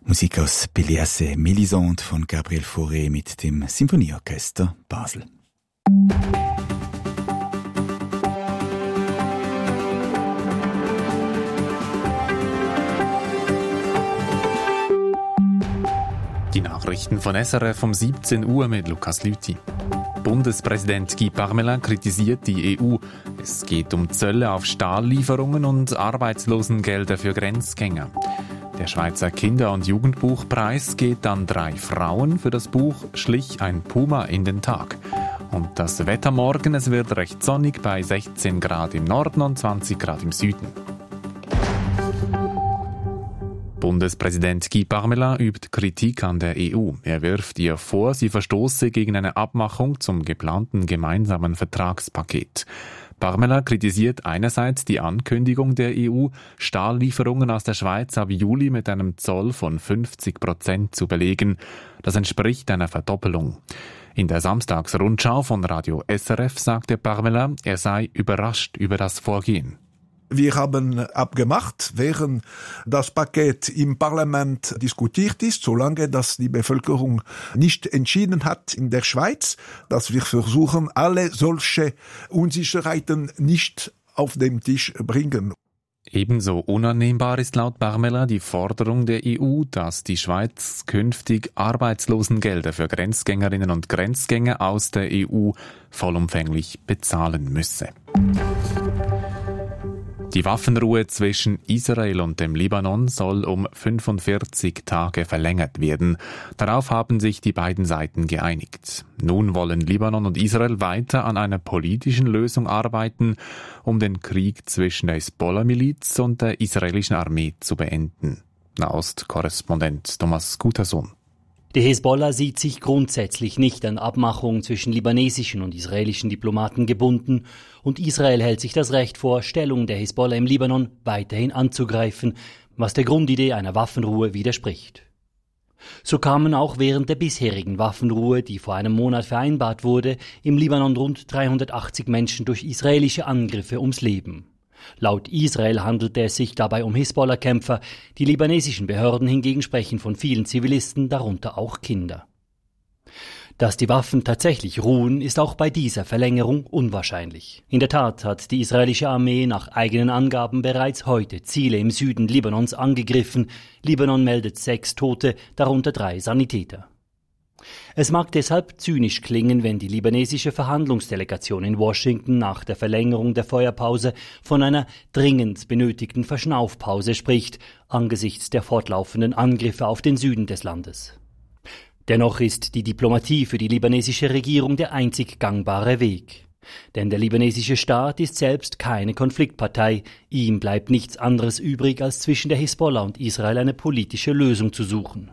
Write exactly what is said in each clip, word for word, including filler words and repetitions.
Musik aus Pelléas Mélisande von Gabriel Fauré mit dem Symphonieorchester Basel. Die Nachrichten von S R F um siebzehn Uhr mit Lukas Lüthi. Bundespräsident Guy Parmelin kritisiert die E U. Es geht um Zölle auf Stahllieferungen und Arbeitslosengelder für Grenzgänger. Der Schweizer Kinder- und Jugendbuchpreis geht an drei Frauen. Für das Buch Schlich ein Puma in den Tag. Und das Wetter morgen, es wird recht sonnig bei sechzehn Grad im Norden und zwanzig Grad im Süden. Bundespräsident Guy Parmelin übt Kritik an der E U. Er wirft ihr vor, sie verstoße gegen eine Abmachung zum geplanten gemeinsamen Vertragspaket. Parmelin kritisiert einerseits die Ankündigung der E U, Stahllieferungen aus der Schweiz ab Juli mit einem Zoll von fünfzig Prozent zu belegen. Das entspricht einer Verdoppelung. In der Samstagsrundschau von Radio S R F sagte Parmelin, er sei überrascht über das Vorgehen. Wir haben abgemacht, während das Paket im Parlament diskutiert ist, solange das die Bevölkerung nicht entschieden hat in der Schweiz, dass wir versuchen, alle solche Unsicherheiten nicht auf den Tisch bringen. Ebenso unannehmbar ist laut Parmelin die Forderung der E U, dass die Schweiz künftig Arbeitslosengelder für Grenzgängerinnen und Grenzgänger aus der E U vollumfänglich bezahlen müsse. Die Waffenruhe zwischen Israel und dem Libanon soll um fünfundvierzig Tage verlängert werden. Darauf haben sich die beiden Seiten geeinigt. Nun wollen Libanon und Israel weiter an einer politischen Lösung arbeiten, um den Krieg zwischen der Hisbollah-Miliz und der israelischen Armee zu beenden. Nahost-Korrespondent Thomas Gutersohn. Die Hisbollah sieht sich grundsätzlich nicht an Abmachungen zwischen libanesischen und israelischen Diplomaten gebunden und Israel hält sich das Recht vor, Stellung der Hisbollah im Libanon weiterhin anzugreifen, was der Grundidee einer Waffenruhe widerspricht. So kamen auch während der bisherigen Waffenruhe, die vor einem Monat vereinbart wurde, im Libanon rund dreihundertachtzig Menschen durch israelische Angriffe ums Leben. Laut Israel handelte es sich dabei um Hisbollah-Kämpfer, die libanesischen Behörden hingegen sprechen von vielen Zivilisten, darunter auch Kinder. Dass die Waffen tatsächlich ruhen, ist auch bei dieser Verlängerung unwahrscheinlich. In der Tat hat die israelische Armee nach eigenen Angaben bereits heute Ziele im Süden Libanons angegriffen. Libanon meldet sechs Tote, darunter drei Sanitäter. Es mag deshalb zynisch klingen, wenn die libanesische Verhandlungsdelegation in Washington nach der Verlängerung der Feuerpause von einer dringend benötigten Verschnaufpause spricht, angesichts der fortlaufenden Angriffe auf den Süden des Landes. Dennoch ist die Diplomatie für die libanesische Regierung der einzig gangbare Weg. Denn der libanesische Staat ist selbst keine Konfliktpartei. Ihm bleibt nichts anderes übrig, als zwischen der Hisbollah und Israel eine politische Lösung zu suchen.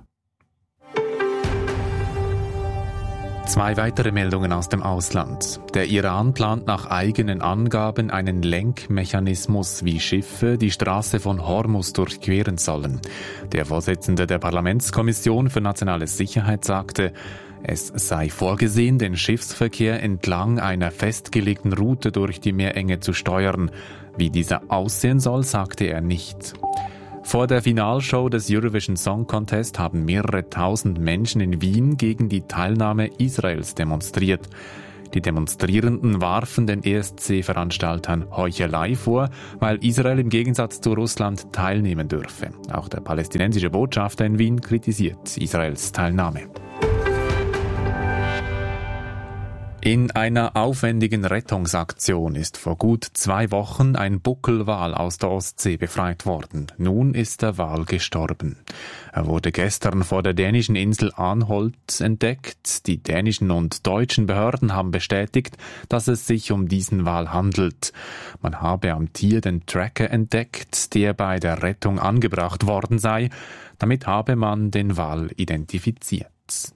Zwei weitere Meldungen aus dem Ausland. Der Iran plant nach eigenen Angaben einen Lenkmechanismus, wie Schiffe die Straße von Hormuz durchqueren sollen. Der Vorsitzende der Parlamentskommission für nationale Sicherheit sagte, es sei vorgesehen, den Schiffsverkehr entlang einer festgelegten Route durch die Meerenge zu steuern. Wie dieser aussehen soll, sagte er nicht. Vor der Finalshow des Eurovision Song Contest haben mehrere tausend Menschen in Wien gegen die Teilnahme Israels demonstriert. Die Demonstrierenden warfen den E S C-Veranstaltern Heuchelei vor, weil Israel im Gegensatz zu Russland teilnehmen dürfe. Auch der palästinensische Botschafter in Wien kritisiert Israels Teilnahme. In einer aufwendigen Rettungsaktion ist vor gut zwei Wochen ein Buckelwal aus der Ostsee befreit worden. Nun ist der Wal gestorben. Er wurde gestern vor der dänischen Insel Anholt entdeckt. Die dänischen und deutschen Behörden haben bestätigt, dass es sich um diesen Wal handelt. Man habe am Tier den Tracker entdeckt, der bei der Rettung angebracht worden sei. Damit habe man den Wal identifiziert.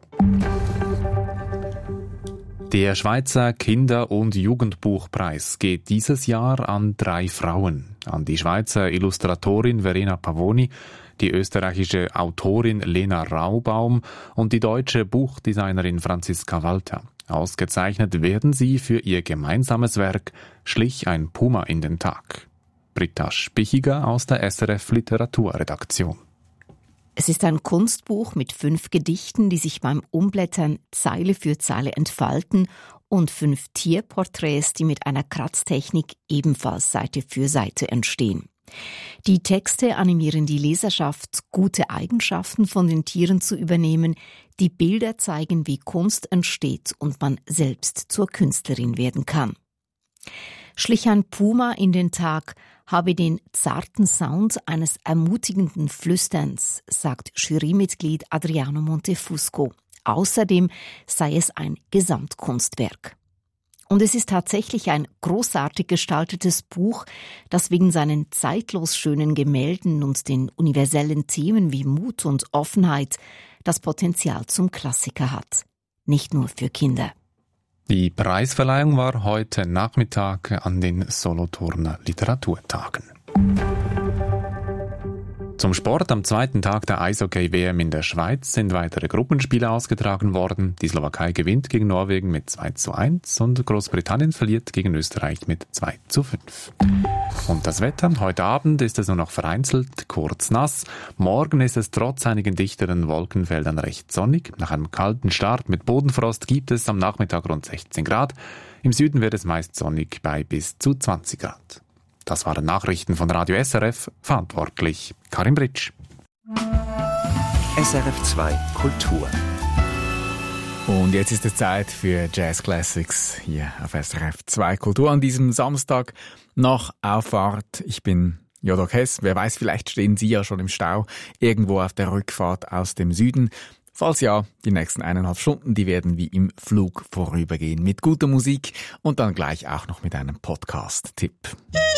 Der Schweizer Kinder- und Jugendbuchpreis geht dieses Jahr an drei Frauen. An die Schweizer Illustratorin Verena Pavoni, die österreichische Autorin Lena Raubaum und die deutsche Buchdesignerin Franziska Walter. Ausgezeichnet werden sie für ihr gemeinsames Werk Schlich ein Puma in den Tag. Britta Spichiger aus der S R F Literaturredaktion. Es ist ein Kunstbuch mit fünf Gedichten, die sich beim Umblättern Zeile für Zeile entfalten und fünf Tierporträts, die mit einer Kratztechnik ebenfalls Seite für Seite entstehen. Die Texte animieren die Leserschaft, gute Eigenschaften von den Tieren zu übernehmen. Die Bilder zeigen, wie Kunst entsteht und man selbst zur Künstlerin werden kann. Schlich ein Puma in den Tag, habe den zarten Sound eines ermutigenden Flüsterns, sagt Jurymitglied Adriano Montefusco. Außerdem sei es ein Gesamtkunstwerk. Und es ist tatsächlich ein großartig gestaltetes Buch, das wegen seinen zeitlos schönen Gemälden und den universellen Themen wie Mut und Offenheit das Potenzial zum Klassiker hat. Nicht nur für Kinder. Die Preisverleihung war heute Nachmittag an den Solothurner Literaturtagen. Zum Sport am zweiten Tag der Eishockey-W M in der Schweiz sind weitere Gruppenspiele ausgetragen worden. Die Slowakei gewinnt gegen Norwegen mit zwei zu eins und Großbritannien verliert gegen Österreich mit zwei zu fünf. Und das Wetter? Heute Abend ist es nur noch vereinzelt kurz nass. Morgen ist es trotz einigen dichteren Wolkenfeldern recht sonnig. Nach einem kalten Start mit Bodenfrost gibt es am Nachmittag rund sechzehn Grad. Im Süden wird es meist sonnig bei bis zu zwanzig Grad. Das waren Nachrichten von Radio S R F, verantwortlich Karin Britsch. S R F zwei Kultur. Und jetzt ist es Zeit für Jazz Classics hier auf S R F zwei Kultur an diesem Samstag nach Auffahrt. Ich bin Jodok Hess. Wer weiß, vielleicht stehen Sie ja schon im Stau irgendwo auf der Rückfahrt aus dem Süden. Falls ja, die nächsten eineinhalb Stunden, die werden wie im Flug vorübergehen mit guter Musik und dann gleich auch noch mit einem Podcast-Tipp.